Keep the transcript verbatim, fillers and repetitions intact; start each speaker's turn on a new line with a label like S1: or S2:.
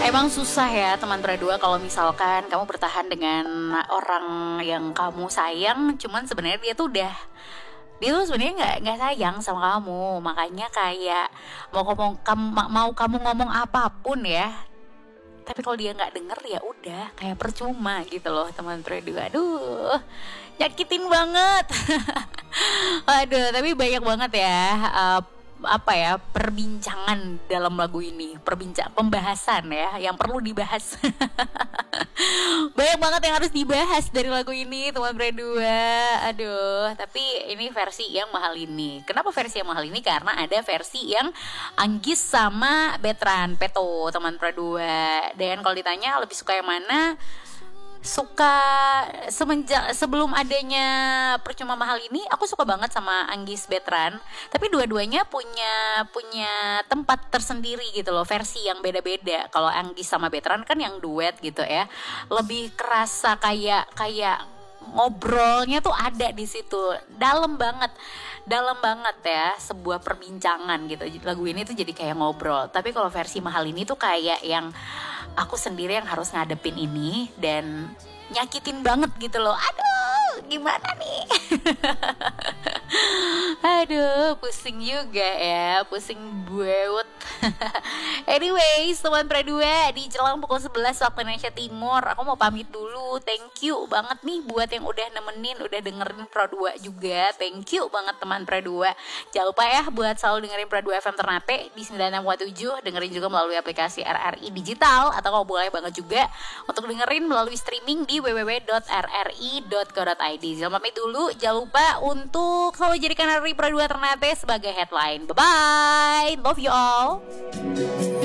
S1: Emang susah ya teman berdua kalau misalkan kamu bertahan dengan orang yang kamu sayang, cuman sebenarnya dia tuh udah dia tuh sebenarnya nggak nggak sayang sama kamu, makanya kayak mau ngomong kamu mau kamu ngomong apapun ya, tapi kalau dia nggak denger ya udah kayak percuma gitu loh teman berdua. Aduh, nyakitin banget. Aduh, tapi banyak banget ya uh, apa ya perbincangan dalam lagu ini, perbincang pembahasan ya yang perlu dibahas. Banyak banget yang harus dibahas dari lagu ini teman berdua. Aduh, tapi ini versi yang mahal ini. Kenapa versi yang mahal ini? Karena ada versi yang Anggis sama Betran Peto teman berdua. Dan kalau ditanya lebih suka yang mana? Suka semenjak sebelum adanya Percuma Mahal ini, aku suka banget sama Anggis Betran. Tapi dua-duanya punya punya tempat tersendiri gitu loh, versi yang beda-beda. Kalau Anggis sama Betran kan yang duet gitu ya, lebih kerasa kayak kayak ngobrolnya tuh ada di situ, dalam banget, dalam banget ya, sebuah perbincangan gitu. Lagu ini tuh jadi kayak ngobrol. Tapi kalau versi Mahal ini tuh kayak yang aku sendiri yang harus ngadepin ini dan nyakitin banget gitu loh. Aduh, gimana nih? Aduh, pusing juga ya, pusing buat. Anyways, teman Pradua, di jelang pukul sebelas waktu Indonesia Timur, aku mau pamit dulu. Thank you banget nih buat yang udah nemenin, udah dengerin Pradua juga. Thank you banget teman Pradua. Jangan lupa ya buat selalu dengerin Pradua F M Ternate di sembilan puluh enam koma tujuh. Dengerin juga melalui aplikasi R R I Digital, atau kalau boleh banget juga untuk dengerin melalui streaming di w w w dot r r i dot co dot i d. Jangan pamit dulu. Jangan lupa untuk selalu jadikan hari Pradua Ternate sebagai headline. Bye-bye. Love you all.